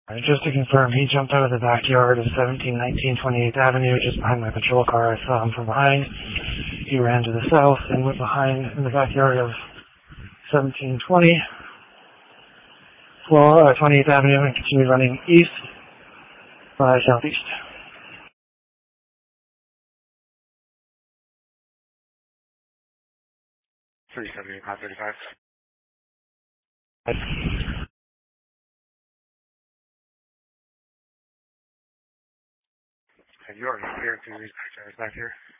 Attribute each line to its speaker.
Speaker 1: Just to confirm, he jumped out of the backyard of 1719 28th Avenue, just behind my patrol car. I saw him from behind. He ran to the south and went behind in the backyard of 1720 28th Avenue and continued running east by southeast.
Speaker 2: 37535. And you already cleared through these back here.